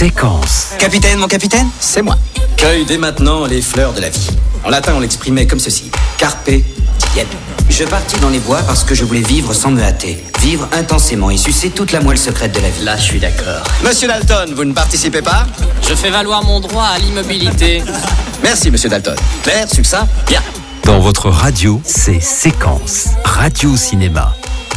Séquence. Capitaine, mon capitaine, C'est moi. cueille dès maintenant les fleurs de la vie. En latin, on l'exprimait comme ceci. Carpe diem. Je partis dans les bois parce que je voulais vivre sans me hâter. Vivre intensément et sucer toute la moelle secrète de la vie. Là, je suis d'accord. Monsieur Dalton, vous ne participez pas? Je fais valoir mon droit à l'immobilité. Merci, monsieur Dalton. Clair, succès? Bien. Dans votre radio, c'est Séquence. Radio Cinéma.